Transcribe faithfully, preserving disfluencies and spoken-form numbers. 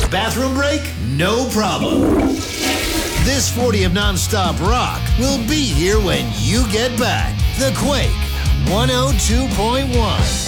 Bathroom break? No problem. This forty of nonstop rock will be here when you get back. The Quake one oh two point one.